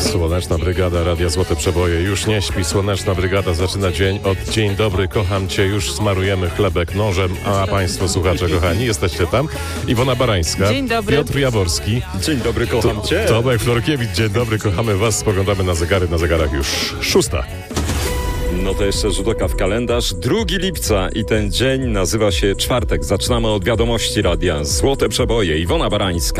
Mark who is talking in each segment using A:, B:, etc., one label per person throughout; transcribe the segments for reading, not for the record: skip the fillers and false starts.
A: Słoneczna Brygada Radia Złote Przeboje już nie śpi. Słoneczna Brygada zaczyna dzień od dzień dobry, kocham Cię. Już smarujemy chlebek nożem, a Państwo słuchacze kochani, jesteście tam. Iwona Barańska,
B: dzień dobry.
A: Piotr Jaworski.
C: Dzień dobry, kocham Cię.
A: Tomek Florkiewicz, dzień dobry, kochamy Was. Spoglądamy na zegary, na zegarach już 6.
C: No to jeszcze rzut oka w kalendarz. 2 lipca i ten dzień nazywa się czwartek. Zaczynamy od wiadomości radia Złote Przeboje. Iwona Barańska.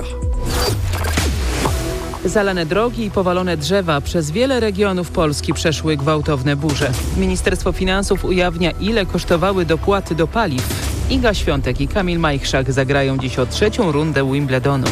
B: Zalane drogi i powalone drzewa. Przez wiele regionów Polski przeszły gwałtowne burze. Ministerstwo Finansów ujawnia, ile kosztowały dopłaty do paliw. Iga Świątek i Kamil Majchrzak zagrają dziś o 3. rundę Wimbledonu.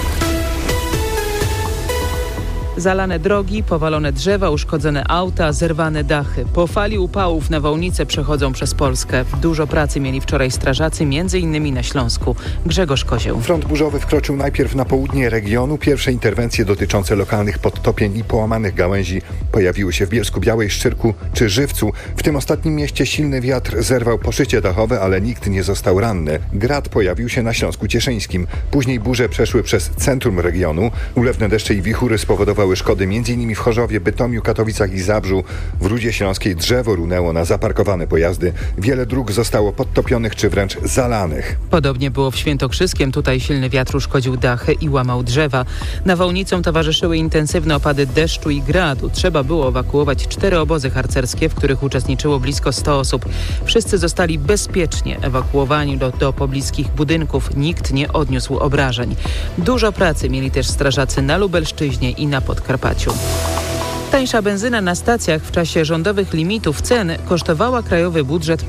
B: Zalane drogi, powalone drzewa, uszkodzone auta, zerwane dachy. Po fali upałów nawałnice przechodzą przez Polskę. Dużo pracy mieli wczoraj strażacy, m.in. na Śląsku. Grzegorz Kozieł.
D: Front burzowy wkroczył najpierw na południe regionu. Pierwsze interwencje dotyczące lokalnych podtopień i połamanych gałęzi pojawiły się w Bielsku-Białej, Szczyrku czy Żywcu. W tym ostatnim mieście silny wiatr zerwał poszycie dachowe, ale nikt nie został ranny. Grad pojawił się na Śląsku Cieszyńskim. Później burze przeszły przez centrum regionu. Ulewne deszcze i wichury spowodowały szkody m.in. w Chorzowie, Bytomiu, Katowicach i Zabrzu. W Rudzie Śląskiej drzewo runęło na zaparkowane pojazdy. Wiele dróg zostało podtopionych czy wręcz zalanych.
B: Podobnie było w Świętokrzyskiem. Tutaj silny wiatr uszkodził dachy i łamał drzewa. Nawałnicom towarzyszyły intensywne opady deszczu i gradu. Trzeba było ewakuować 4 obozy harcerskie, w których uczestniczyło blisko 100 osób. Wszyscy zostali bezpiecznie ewakuowani do pobliskich budynków. Nikt nie odniósł obrażeń. Dużo pracy mieli też strażacy na Lubelszczyźnie i na Podkarpaciu. Tańsza benzyna na stacjach w czasie rządowych limitów cen kosztowała krajowy budżet